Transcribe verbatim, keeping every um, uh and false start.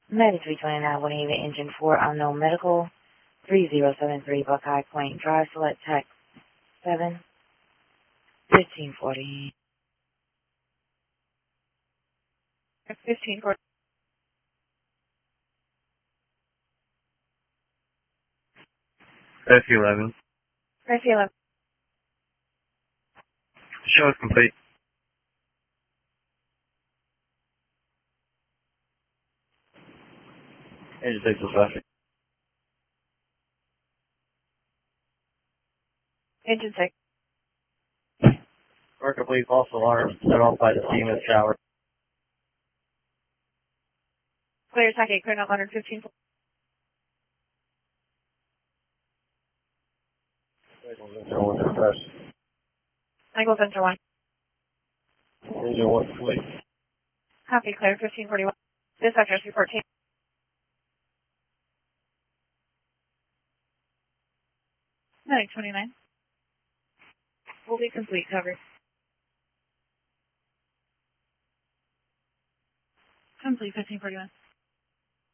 Med three twenty-nine, Winnebago Engine four, Unknown Medical, three zero seven three Buckeye Point Drive, select text seven, fifteen forty. fifteen forty. F eleven. F eleven. Show is complete. Engine six is flashing. Engine six. Work complete, false alarm, set off by the steam of the shower. Clear attack eight, clear not Leonard fifteen forty. Angle center one. Engine one complete. Copy, clear fifteen forty-one. Dispatcher S P fourteen. nine twenty-nine. Will be complete, cover. Complete fifteen forty-one.